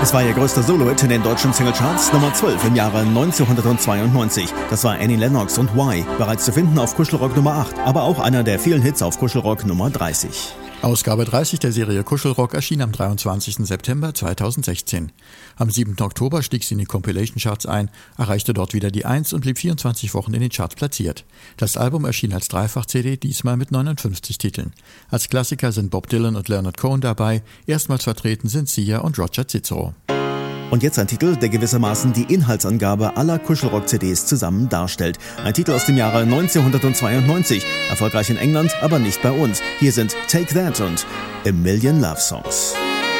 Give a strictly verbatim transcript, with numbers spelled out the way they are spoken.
Es war ihr größter Solo-Hit in den deutschen Singlecharts, Nummer zwölf im Jahre neunzehnhundertzweiundneunzig. Das war Annie Lennox und Why, bereits zu finden auf Kuschelrock Nummer acht, aber auch einer der vielen Hits auf Kuschelrock Nummer dreißig. Ausgabe dreißig der Serie Kuschelrock erschien am dreiundzwanzigsten September zweitausendsechzehn. Am siebten Oktober stieg sie in die Compilation-Charts ein, erreichte dort wieder die eins und blieb vierundzwanzig Wochen in den Charts platziert. Das Album erschien als Dreifach-C D, diesmal mit neunundfünfzig Titeln. Als Klassiker sind Bob Dylan und Leonard Cohen dabei, erstmals vertreten sind Sia und Roger Cicero. Und jetzt ein Titel, der gewissermaßen die Inhaltsangabe aller Kuschelrock-C Ds zusammen darstellt. Ein Titel aus dem Jahre neunzehnhundertzweiundneunzig, erfolgreich in England, aber nicht bei uns. Hier sind Take That und A Million Love Songs.